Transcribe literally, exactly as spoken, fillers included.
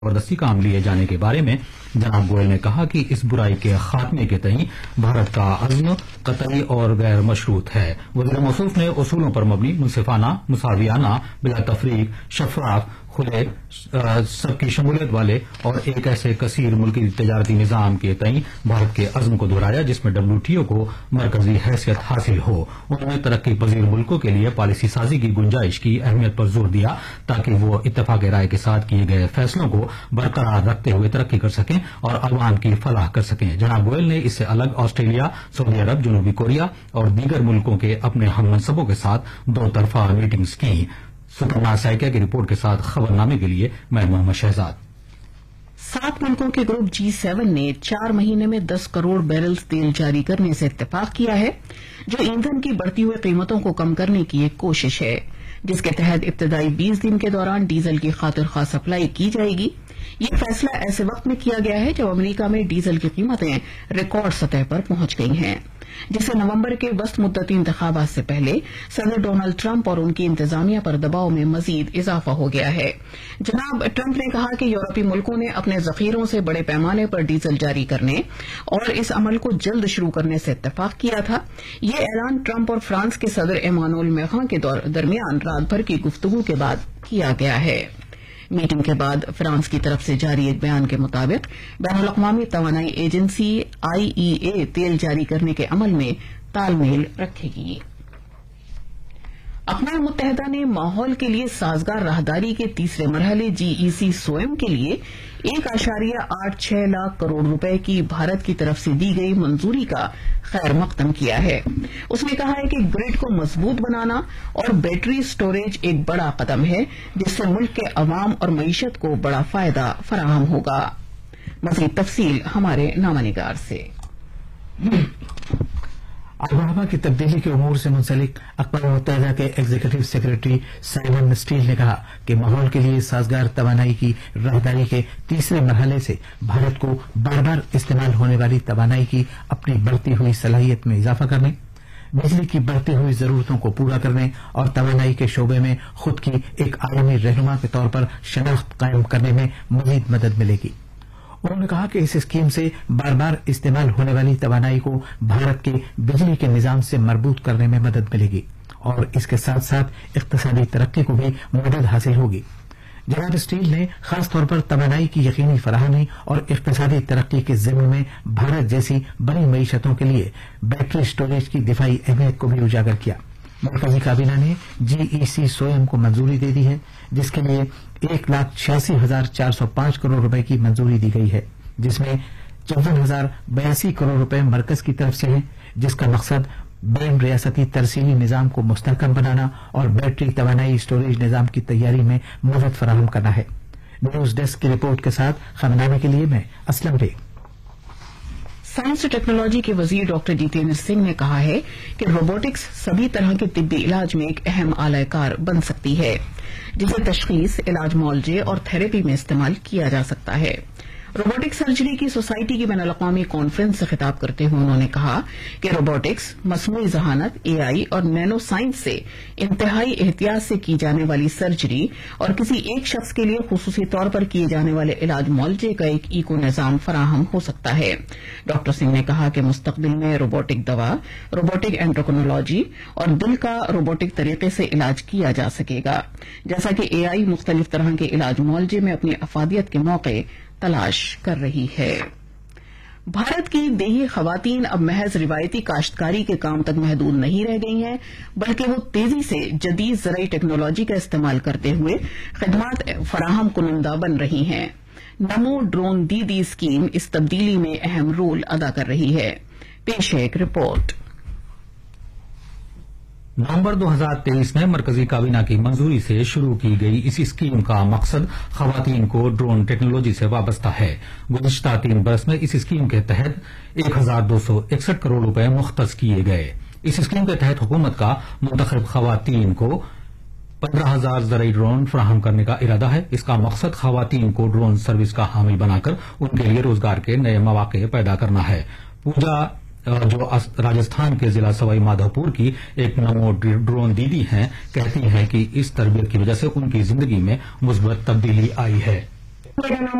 زبردستی کام لیے جانے کے بارے میں جناب گوئل نے کہا کہ اس برائی کے خاتمے کے تئیں بھارت کا عزم قطعی اور غیر مشروط ہے۔ وزیر موصوف نے اصولوں پر مبنی، منصفانہ، مساویانہ، بلا تفریق، شفاف، کھلے، سب کی شمولیت والے اور ایک ایسے کثیر ملکی تجارتی نظام کے تئیں بھارت کے عزم کو دہرایا جس میں ڈبلیو ٹی او کو مرکزی حیثیت حاصل ہو۔ انہوں نے ترقی پذیر ملکوں کے لیے پالیسی سازی کی گنجائش کی اہمیت پر زور دیا تاکہ وہ اتفاق رائے کے ساتھ کیے گئے فیصلوں کو برقرار رکھتے ہوئے ترقی کر سکیں اور عوام کی فلاح کر سکیں۔ جناب گوئل نے اس سے الگ آسٹریلیا، سعودی عرب، جنوبی کوریا اور دیگر ملکوں کے اپنے ہم منصبوں کے ساتھ دو طرفہ میٹنگز کی۔ سپرنا سائکیا کی رپورٹ کے ساتھ خبر نامے کے لیے میں محمد شہزاد۔ سات ملکوں کے گروپ جی سیون نے چار مہینے میں دس کروڑ بیرلز تیل جاری کرنے سے اتفاق کیا ہے، جو ایندھن کی بڑھتی ہوئی قیمتوں کو کم کرنے کی ایک کوشش ہے، جس کے تحت ابتدائی بیس دن کے دوران ڈیزل کی خاطر خواہ سپلائی کی جائے گی۔ یہ فیصلہ ایسے وقت میں کیا گیا ہے جب امریکہ میں ڈیزل کی قیمتیں ریکارڈ سطح پر پہنچ گئی ہیں، جس سے نومبر کے وسط مدتی انتخابات سے پہلے صدر ڈونلڈ ٹرمپ اور ان کی انتظامیہ پر دباؤ میں مزید اضافہ ہو گیا ہے۔ جناب ٹرمپ نے کہا کہ یورپی ملکوں نے اپنے ذخیروں سے بڑے پیمانے پر ڈیزل جاری کرنے اور اس عمل کو جلد شروع کرنے سے اتفاق کیا تھا۔ یہ اعلان ٹرمپ اور فرانس کے صدر ایمانوئل میخواں کے درمیان رات بھر کی گفتگو کے بعد کیا گیا ہے۔ میٹنگ کے بعد فرانس کی طرف سے جاری ایک بیان کے مطابق بین الاقوامی توانائی ایجنسی آئی ای اے تیل جاری کرنے کے عمل میں تال میل رکھے گی۔ اقوام متحدہ نے ماحول کے لیے سازگار راہداری کے تیسرے مرحلے جی ای سی سوئم کے لیے ایک اشاریہ آٹھ چھ لاکھ کروڑ روپے کی بھارت کی طرف سے دی گئی منظوری کا خیر مقدم کیا ہے۔ اس نے کہا ہے کہ گرڈ کو مضبوط بنانا اور بیٹری سٹوریج ایک بڑا قدم ہے جس سے ملک کے عوام اور معیشت کو بڑا فائدہ فراہم ہوگا۔ مزید تفصیل ہمارے نامہ نگار سے۔ آب و ہوا کی تبدیلی کے امور سے منسلک اقوام متحدہ کے ایگزیکٹو سیکرٹری سائمن اسٹیل نے کہا کہ ماحول کے لیے سازگار توانائی کی راہداری کے تیسرے مرحلے سے بھارت کو بار بار استعمال ہونے والی توانائی کی اپنی بڑھتی ہوئی صلاحیت میں اضافہ کرنے، بجلی کی بڑھتی ہوئی ضرورتوں کو پورا کرنے اور توانائی کے شعبے میں خود کی ایک عالمی رہنما کے طور پر شناخت قائم کرنے میں مزید مدد ملے گی۔ انہوں نے کہا کہ اس اسکیم سے بار بار استعمال ہونے والی توانائی کو بھارت کے بجلی کے نظام سے مربوط کرنے میں مدد ملے گی اور اس کے ساتھ ساتھ اقتصادی ترقی کو بھی مدد حاصل ہوگی۔ جناب اسٹیل نے خاص طور پر توانائی کی یقینی فراہمی اور اقتصادی ترقی کے ضمن میں بھارت جیسی بڑی معیشتوں کے لیے بیٹری سٹوریج کی دفاعی اہمیت کو بھی اجاگر کیا۔ مرکزی کابینہ نے جی ای سی سوئم کو منظوری دے دی ہے، جس کے لیے ایک لاکھ چھیاسی ہزار چار سو پانچ کروڑ روپے کی منظوری دی گئی ہے، جس میں چون ہزار بیاسی کروڑ روپے مرکز کی طرف سے ہیں، جس کا مقصد بین ریاستی ترسیلی نظام کو مستحکم بنانا اور بیٹری توانائی اسٹوریج نظام کی تیاری میں مدد فراہم کرنا ہے۔ نیوز ڈیسک کی رپورٹ کے ساتھ خبرنامے کے لیے میں اسلم بیگ۔ سائنس اور ٹیکنالوجی کے وزیر ڈاکٹر جتیندر سنگھ نے کہا ہے کہ روبوٹکس سبھی طرح کے طبی علاج میں ایک اہم آلہ کار بن سکتی ہے، جسے تشخیص، علاج معالجے اور تھراپی میں استعمال کیا جا سکتا ہے۔ روبوٹک سرجری کی سوسائٹی کی بین الاقوامی کانفرنس سے خطاب کرتے ہوئے انہوں نے کہا کہ روبوٹکس مصنوعی ذہانت، اے آئی اور نینو سائنس سے انتہائی احتیاط سے کی جانے والی سرجری اور کسی ایک شخص کے لیے خصوصی طور پر کیے جانے والے علاج معالجے کا ایک ایکو نظام فراہم ہو سکتا ہے۔ ڈاکٹر سنگھ نے کہا کہ مستقبل میں روبوٹک دوا، روبوٹک اینڈوکرینولوجی اور دل کا روبوٹک طریقے سے علاج کیا جا سکے گا، جیسا کہ اے آئی مختلف طرح کے علاج معالجے میں اپنی افادیت کے موقع تلاش کر رہی ہے۔ بھارت کی دیہی خواتین اب محض روایتی کاشتکاری کے کام تک محدود نہیں رہ گئی ہیں، بلکہ وہ تیزی سے جدید زرعی ٹیکنالوجی کا استعمال کرتے ہوئے خدمات فراہم کنندہ بن رہی ہیں۔ نمو ڈرون دیدی اسکیم اس تبدیلی میں اہم رول ادا کر رہی ہے۔ پیش ہے ایک رپورٹ۔ نومبر دو ہزار تیئیس میں مرکزی کابینہ کی منظوری سے شروع کی گئی اس اسکیم کا مقصد خواتین کو ڈرون ٹیکنالوجی سے وابستہ ہے۔ گزشتہ تین برس میں اس اسکیم کے تحت ایک ہزار دو سو اکسٹھ کروڑ روپے مختص کیے گئے۔ اس اسکیم کے تحت حکومت کا منتخب خواتین کو پندرہ ہزار زرعی ڈرون فراہم کرنے کا ارادہ ہے۔ اس کا مقصد خواتین کو ڈرون سروس کا حامل بنا کر ان کے لیے روزگار کے نئے مواقع پیدا کرنا ہے۔ پوجا جو راجستھان کے ضلع سوائی مادھو پور کی ایک نمو ڈرون دیدی ہیں، کہتی ہیں کہ اس تربیت کی وجہ سے ان کی زندگی میں مثبت تبدیلی آئی ہے۔ मेरा नाम